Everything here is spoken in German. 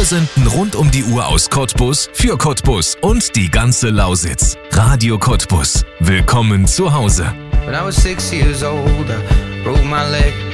Wir senden rund um die Uhr aus Cottbus für Cottbus und die ganze Lausitz. Radio Cottbus. Willkommen zu Hause. When I was 6 years old, I broke my leg.